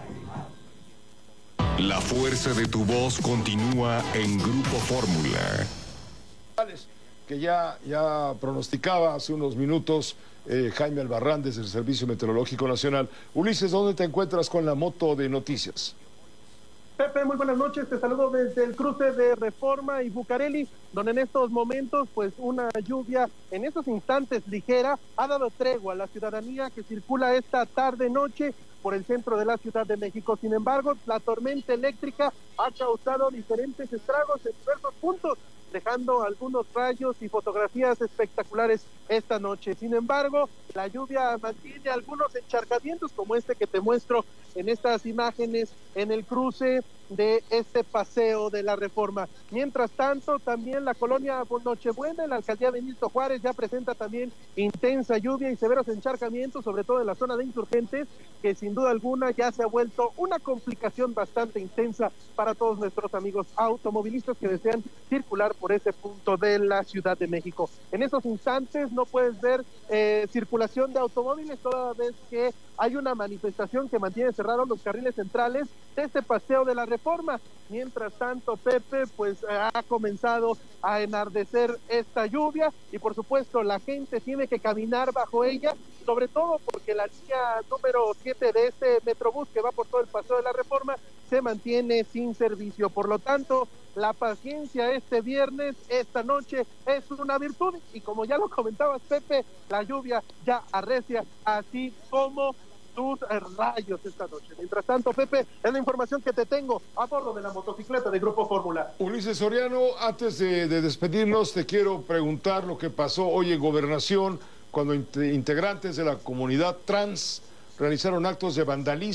Speaker 5: La fuerza de tu voz continúa en Grupo Fórmula.
Speaker 2: Que ya pronosticaba hace unos minutos Jaime Albarrán desde el Servicio Meteorológico Nacional. Ulises, ¿dónde te encuentras con la moto de noticias?
Speaker 31: Pepe, muy buenas noches, te saludo desde el cruce de Reforma y Bucareli, donde en estos momentos, pues una lluvia en estos instantes ligera ha dado tregua a la ciudadanía que circula esta tarde-noche por el centro de la Ciudad de México. Sin embargo, la tormenta eléctrica ha causado diferentes estragos en diversos puntos, dejando algunos rayos y fotografías espectaculares esta noche. Sin embargo, la lluvia mantiene algunos encharcamientos como este que te muestro en estas imágenes en el cruce de este paseo de la Reforma. Mientras tanto, también la colonia Nochebuena en la alcaldía Benito Juárez ya presenta también intensa lluvia y severos encharcamientos, sobre todo en la zona de Insurgentes, que sin duda alguna ya se ha vuelto una complicación bastante intensa para todos nuestros amigos automovilistas que desean circular por ese punto de la Ciudad de México. En esos instantes no puedes ver circulación de automóviles, toda vez que hay una manifestación que mantiene cerrados los carriles centrales de este paseo de la Reforma. Mientras tanto, Pepe, pues ha comenzado a enardecer esta lluvia y por supuesto la gente tiene que caminar bajo ella, sobre todo porque la línea número 7 de este Metrobús que va por todo el paseo de la Reforma se mantiene sin servicio. Por lo tanto, la paciencia este viernes, esta noche, es una virtud, y como ya lo comentabas, Pepe, la lluvia ya arrecia, así como sus rayos esta noche. Mientras tanto, Pepe, es la información que te tengo a bordo de la motocicleta de Grupo Fórmula.
Speaker 2: Ulises Soriano, antes de despedirnos, te quiero preguntar lo que pasó hoy en Gobernación, cuando integrantes de la comunidad trans realizaron actos de vandalismo